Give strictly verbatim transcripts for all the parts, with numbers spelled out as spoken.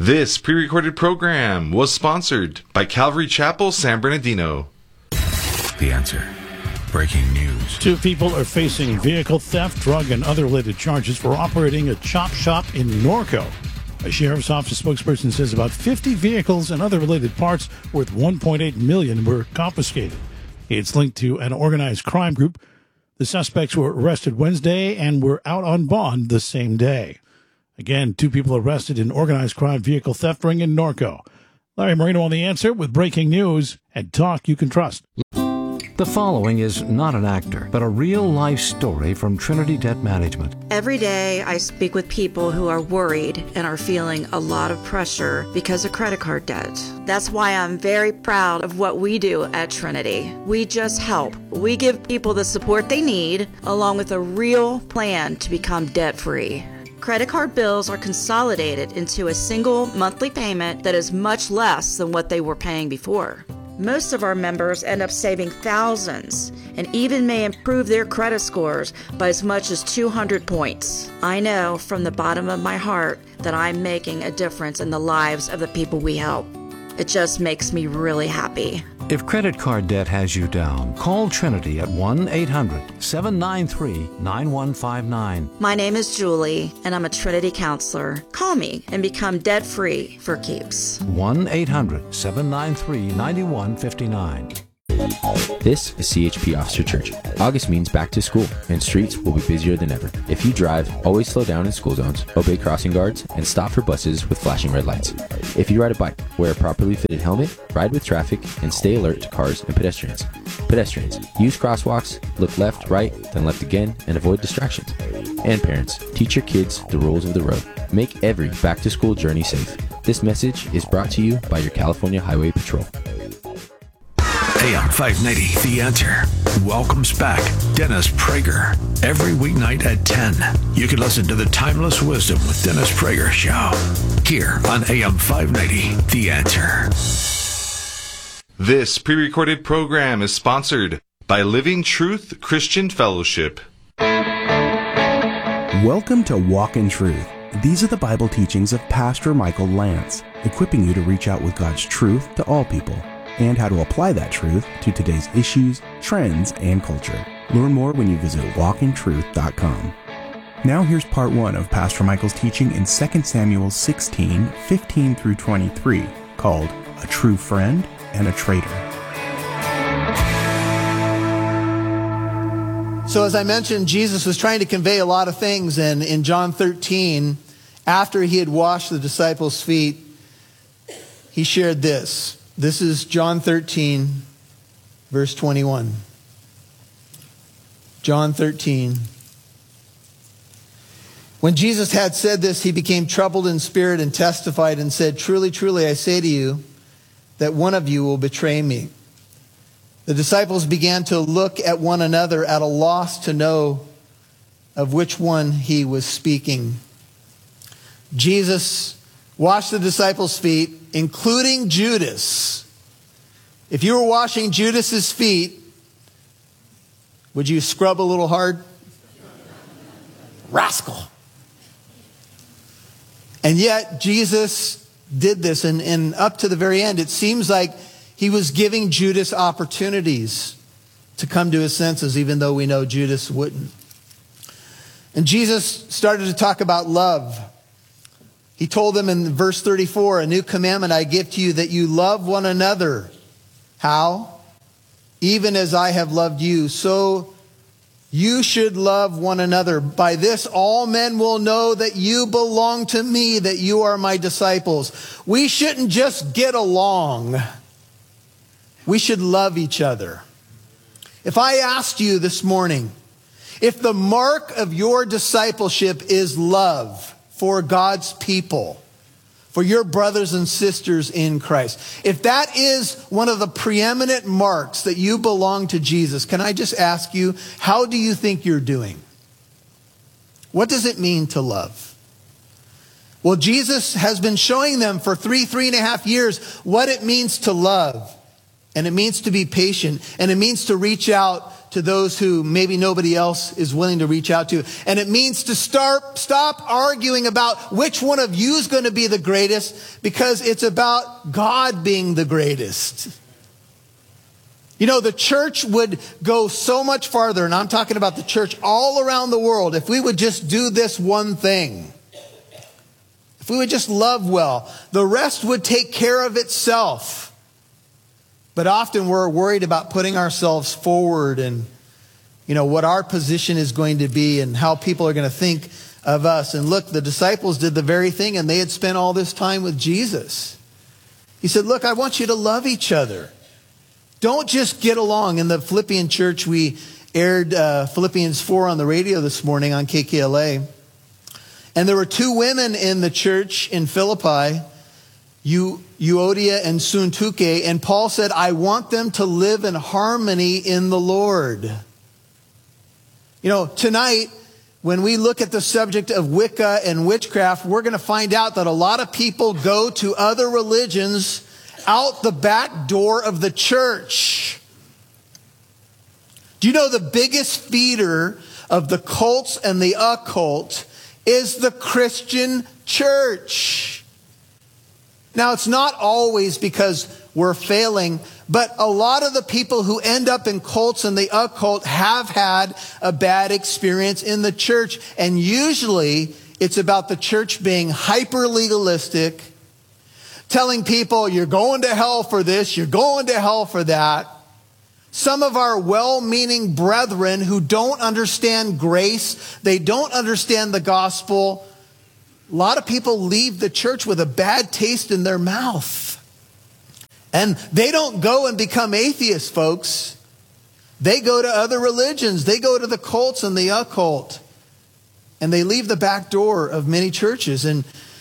This pre-recorded program was sponsored by Calvary Chapel, San Bernardino. The Answer. Breaking news. Two people are facing vehicle theft, drug, and other related charges for operating a chop shop in Norco. A sheriff's office spokesperson says about fifty vehicles and other related parts worth one point eight million dollars were confiscated. It's linked to an organized crime group. The suspects were arrested Wednesday and were out on bond the same day. Again, two people arrested in organized crime vehicle theft ring in Norco. Larry Marino on The Answer with breaking news and talk you can trust. The following is not an actor, but a real-life story from Trinity Debt Management. Every day I speak with people who are worried and are feeling a lot of pressure because of credit card debt. That's why I'm very proud of what we do at Trinity. We just help. We give people the support they need, along with a real plan to become debt-free. Credit card bills are consolidated into a single monthly payment that is much less than what they were paying before. Most of our members end up saving thousands and even may improve their credit scores by as much as two hundred points. I know from the bottom of my heart that I'm making a difference in the lives of the people we help. It just makes me really happy. If credit card debt has you down, call Trinity at one eight hundred seven nine three nine one five nine. My name is Julie, and I'm a Trinity counselor. Call me and become debt-free for keeps. one eight hundred seven nine three nine one five nine. This is C H P Officer Church. August means back to school, and streets will be busier than ever. If you drive, always slow down in school zones, obey crossing guards, and stop for buses with flashing red lights. If you ride a bike, wear a properly fitted helmet, ride with traffic, and stay alert to cars and pedestrians. Pedestrians, use crosswalks, look left, right, then left again, and avoid distractions. And parents, teach your kids the rules of the road. Make every back-to-school journey safe. This message is brought to you by your California Highway Patrol. A M five ninety, The Answer, welcomes back Dennis Prager. Every weeknight at ten, you can listen to the Timeless Wisdom with Dennis Prager show here on A M five ninety, The Answer. This pre-recorded program is sponsored by Living Truth Christian Fellowship. Welcome to Walk in Truth. These are the Bible teachings of Pastor Michael Lance, equipping you to reach out with God's truth to all people, and how to apply that truth to today's issues, trends, and culture. Learn more when you visit walk in truth dot com. Now here's part one of Pastor Michael's teaching in Second Samuel sixteen, fifteen through twenty-three, called A True Friend and a Traitor. So as I mentioned, Jesus was trying to convey a lot of things, and in John thirteen, after he had washed the disciples' feet, he shared this. This is John thirteen, verse twenty-one. John thirteen. When Jesus had said this, he became troubled in spirit and testified and said, "Truly, truly, I say to you, that one of you will betray me." The disciples began to look at one another at a loss to know of which one he was speaking. Jesus washed the disciples' feet, including Judas. If you were washing Judas's feet, would you scrub a little hard? Rascal. And yet Jesus did this, and, and up to the very end, it seems like he was giving Judas opportunities to come to his senses, even though we know Judas wouldn't. And Jesus started to talk about love. He told them in verse thirty-four, "A new commandment I give to you, that you love one another." How? "Even as I have loved you, so you should love one another. By this all men will know that you belong to me, that you are my disciples." We shouldn't just get along. We should love each other. If I asked you this morning, if the mark of your discipleship is love for God's people, for your brothers and sisters in Christ, if that is one of the preeminent marks that you belong to Jesus, can I just ask you, how do you think you're doing? What does it mean to love? Well, Jesus has been showing them for three, three and a half years what it means to love. And it means to be patient. And it means to reach out to those who maybe nobody else is willing to reach out to. And it means to start, stop arguing about which one of you is going to be the greatest, because it's about God being the greatest. You know, the church would go so much farther, and I'm talking about the church all around the world, if we would just do this one thing. If we would just love well, the rest would take care of itself. But often we're worried about putting ourselves forward and, you know, what our position is going to be and how people are going to think of us. And look, the disciples did the very thing, and they had spent all this time with Jesus. He said, look, I want you to love each other. Don't just get along. In the Philippian church, we aired uh, Philippians four on the radio this morning on K K L A. And there were two women in the church in Philippi, Euodia and Syntyche, and Paul said, I want them to live in harmony in the Lord. You know, tonight, when we look at the subject of Wicca and witchcraft, we're going to find out that a lot of people go to other religions out the back door of the church. Do you know the biggest feeder of the cults and the occult is the Christian church? Now, it's not always because we're failing, but a lot of the people who end up in cults and the occult have had a bad experience in the church. And usually it's about the church being hyper legalistic, telling people you're going to hell for this, you're going to hell for that. Some of our well-meaning brethren who don't understand grace, they don't understand the gospel. A lot of people leave the church with a bad taste in their mouth. And they don't go and become atheists, folks. They go to other religions. They go to the cults and the occult. And they leave the back door of many churches. And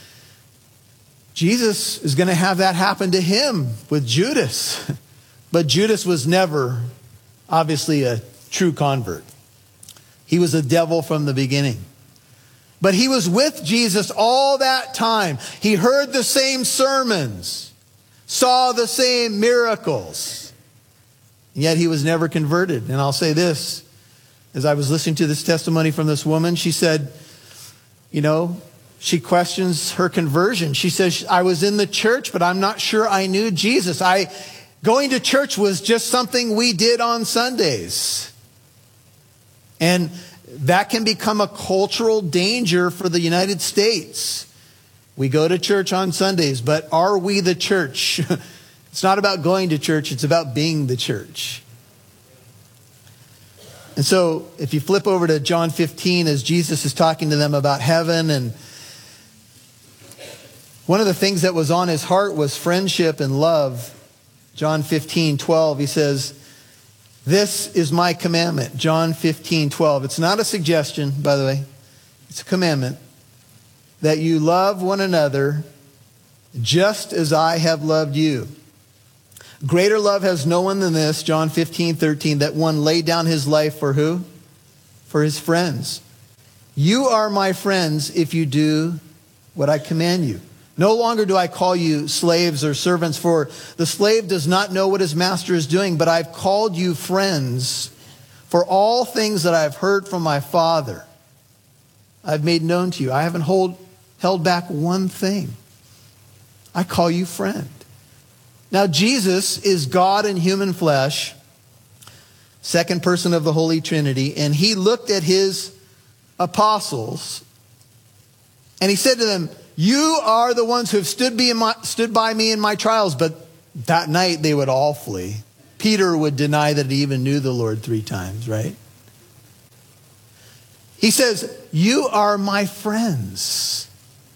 Jesus is going to have that happen to him with Judas. But Judas was never, obviously, a true convert. He was a devil from the beginning. But he was with Jesus all that time. He heard the same sermons, saw the same miracles, and yet he was never converted. And I'll say this, as I was listening to this testimony from this woman, she said, you know, she questions her conversion. She says, I was in the church, but I'm not sure I knew Jesus. I going to church was just something we did on Sundays. And that can become a cultural danger for the United States. We go to church on Sundays, but are we the church? It's not about going to church, it's about being the church. And so if you flip over to John fifteen, as Jesus is talking to them about heaven, and one of the things that was on his heart was friendship and love. John fifteen twelve, he says, this is my commandment. John fifteen twelve. It's not a suggestion, by the way. It's a commandment. That you love one another just as I have loved you. Greater love has no one than this, John fifteen thirteen, that one laid down his life for who? For his friends. You are my friends if you do what I command you. No longer do I call you slaves or servants, for the slave does not know what his master is doing, but I've called you friends, for all things that I've heard from my Father, I've made known to you. I haven't hold, held back one thing. I call you friend. Now, Jesus is God in human flesh, second person of the Holy Trinity, and he looked at his apostles and he said to them, you are the ones who have stood by, my, stood by me in my trials. But that night they would all flee. Peter would deny that he even knew the Lord three times, right? He says, you are my friends.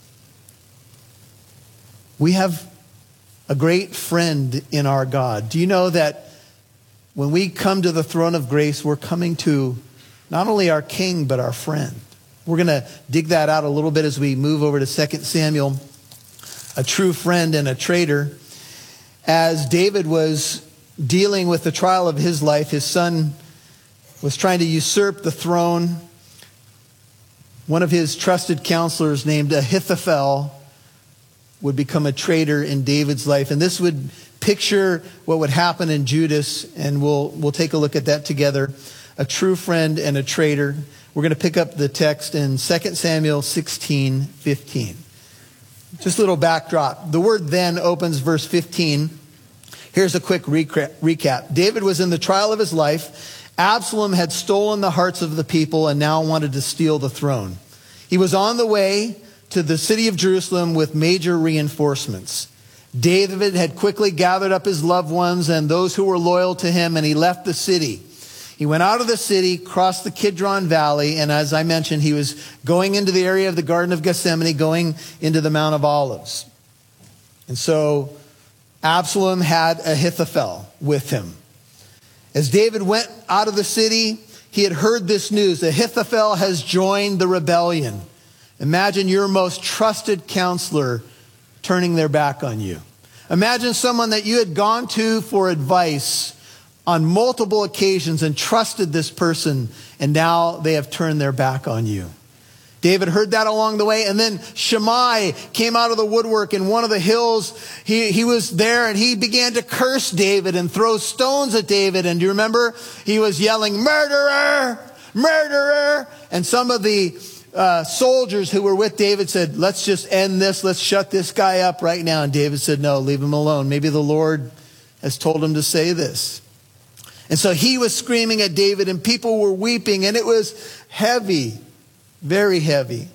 We have a great friend in our God. Do you know that when we come to the throne of grace, we're coming to not only our King, but our friend? We're going to dig that out a little bit as we move over to Second Samuel, a true friend and a traitor. As David was dealing with the trial of his life, his son was trying to usurp the throne. One of his trusted counselors named Ahithophel would become a traitor in David's life. And this would picture what would happen in Judas, and we'll, we'll take a look at that together. a true friend and a traitor. We're going to pick up the text in Second Samuel sixteen fifteen. Just a little backdrop. The word then opens verse fifteen. Here's a quick recap. David was in the trial of his life. Absalom had stolen the hearts of the people and now wanted to steal the throne. He was on the way to the city of Jerusalem with major reinforcements. David had quickly gathered up his loved ones and those who were loyal to him, and he left the city. He went out of the city, crossed the Kidron Valley, and as I mentioned, he was going into the area of the Garden of Gethsemane, going into the Mount of Olives. And so Absalom had Ahithophel with him. As David went out of the city, he had heard this news. Ahithophel has joined the rebellion. Imagine your most trusted counselor turning their back on you. Imagine someone that you had gone to for advice on multiple occasions and trusted this person, and now they have turned their back on you. David heard that along the way, and then Shimei came out of the woodwork in one of the hills. He, he was there, and he began to curse David and throw stones at David. And do you remember? He was yelling, "Murderer! Murderer!" And some of the uh, soldiers who were with David said, "Let's just end this. Let's shut this guy up right now." And David said, "No, leave him alone. Maybe the Lord has told him to say this." And so he was screaming at David, and people were weeping, and it was heavy. Very heavy.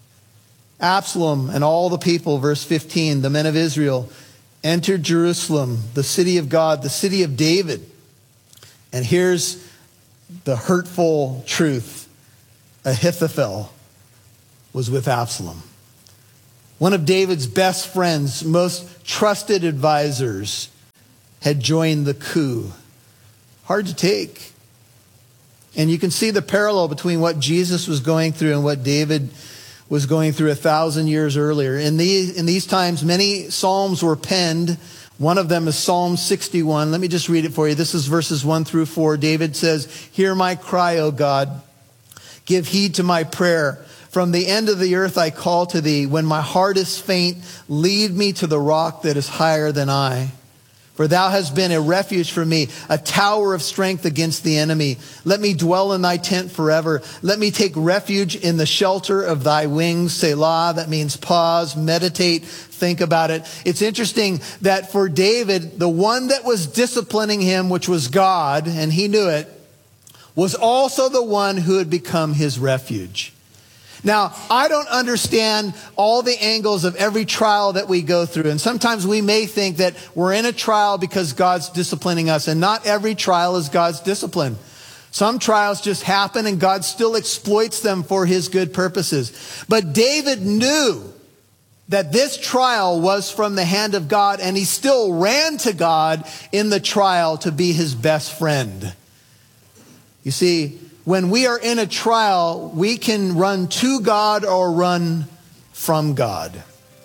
Absalom and all the people, verse fifteen, the men of Israel, entered Jerusalem, the city of God, the city of David. And here's the hurtful truth. Ahithophel was with Absalom. One of David's best friends, most trusted advisors, had joined the coup. Hard to take. And you can see the parallel between what Jesus was going through and what David was going through a thousand years earlier. In these, in these times, many psalms were penned. One of them is Psalm sixty-one. Let me just read it for you. This is verses one through four. David says, "Hear my cry, O God. Give heed to my prayer. From the end of the earth I call to thee. When my heart is faint, lead me to the rock that is higher than I. For thou hast been a refuge for me, a tower of strength against the enemy. Let me dwell in thy tent forever. Let me take refuge in the shelter of thy wings." Selah, that means pause, meditate, think about it. It's interesting that for David, the one that was disciplining him, which was God, and he knew it, was also the one who had become his refuge. Now, I don't understand all the angles of every trial that we go through. And sometimes we may think that we're in a trial because God's disciplining us. And not every trial is God's discipline. Some trials just happen and God still exploits them for his good purposes. But David knew that this trial was from the hand of God, and he still ran to God in the trial to be his best friend. You see, when we are in a trial, we can run to God or run from God.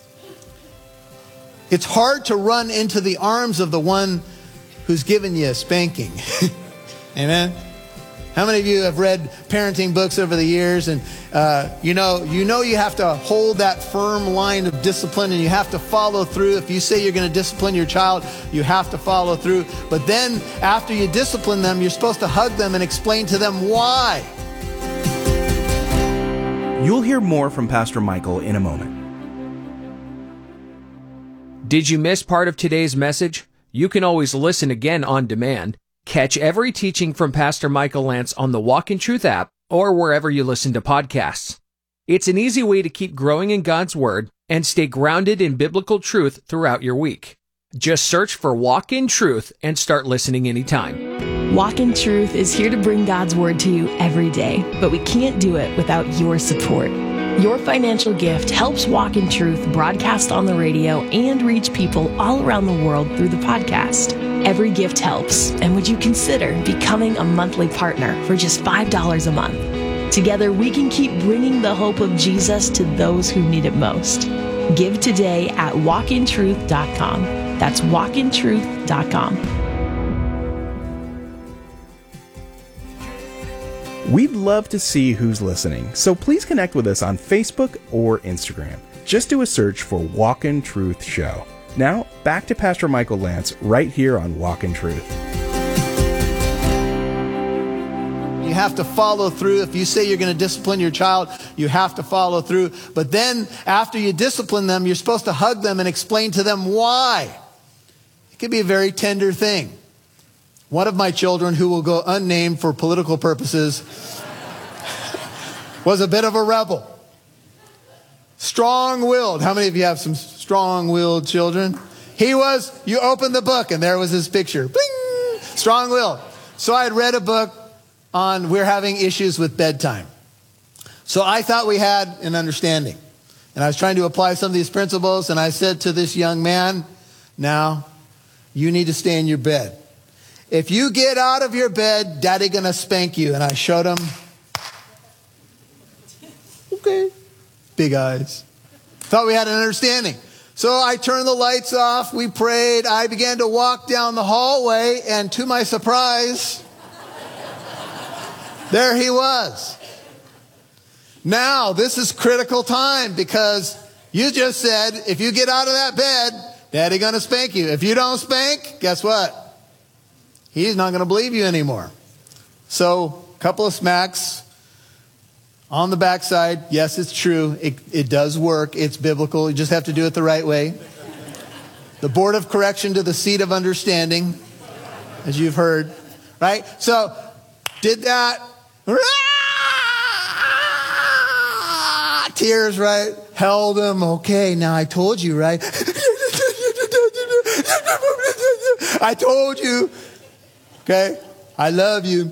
It's hard to run into the arms of the one who's given you a spanking. Amen? How many of you have read parenting books over the years, and uh, you know you know you have to hold that firm line of discipline, and you have to follow through. If you say you're going to discipline your child, you have to follow through. But then after you discipline them, you're supposed to hug them and explain to them why. You'll hear more from Pastor Michael in a moment. Did you miss part of today's message? You can always listen again on demand. Catch every teaching from Pastor Michael Lance on the Walk in Truth app or wherever you listen to podcasts. It's an easy way to keep growing in God's Word and stay grounded in biblical truth throughout your week. Just search for Walk in Truth and start listening anytime. Walk in Truth is here to bring God's Word to you every day, but we can't do it without your support. Your financial gift helps Walk in Truth broadcast on the radio and reach people all around the world through the podcast. Every gift helps, and would you consider becoming a monthly partner for just five dollars a month? Together, we can keep bringing the hope of Jesus to those who need it most. Give today at walk in truth dot com. That's walk in truth dot com. We'd love to see who's listening, so please connect with us on Facebook or Instagram. Just do a search for Walk in Truth Show. Now, back to Pastor Michael Lance right here on Walk in Truth. You have to follow through. If you say you're going to discipline your child, you have to follow through. But then after you discipline them, you're supposed to hug them and explain to them why. It can be a very tender thing. One of my children, who will go unnamed for political purposes, was a bit of a rebel. Strong-willed. How many of you have some strong-willed children? He was, you open the book and there was his picture. Bling! Strong-willed. So I had read a book on we're having issues with bedtime. So I thought we had an understanding. And I was trying to apply some of these principles, and I said to this young man, now, you need to stay in your bed. If you get out of your bed, Daddy gonna spank you. And I showed him. Okay. Big eyes. Thought we had an understanding. So I turned the lights off. We prayed. I began to walk down the hallway, and to my surprise, there he was. Now, this is critical time, because you just said, if you get out of that bed, Daddy gonna spank you. If you don't spank, guess what? He's not gonna believe you anymore. So, a couple of smacks on the backside. Yes, it's true. It, it does work. It's biblical. You just have to do it the right way. The board of correction to the seat of understanding, as you've heard, right? So, did that. Tears, right? Held him. Okay, now I told you, right? I told you. Okay? I love you.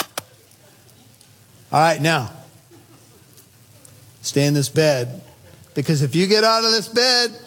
All right, now. Stay in this bed. Because if you get out of this bed,